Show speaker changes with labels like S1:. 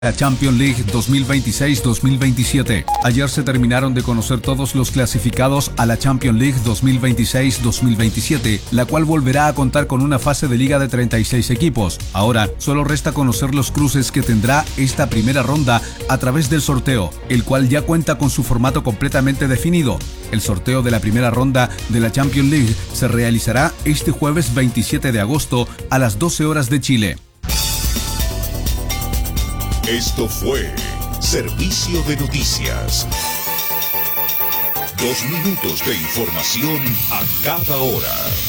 S1: La Champions League 2026-2027. Ayer se terminaron de conocer todos los clasificados a la Champions League 2026-2027, la cual volverá a contar con una fase de liga de 36 equipos. Ahora, solo resta conocer los cruces que tendrá esta primera ronda a través del sorteo, el cual ya cuenta con su formato completamente definido. El sorteo de la primera ronda de la Champions League se realizará este jueves 27 de agosto a las 12 horas de Chile.
S2: Esto fue Servicio de Noticias. 2 minutos de información a cada hora.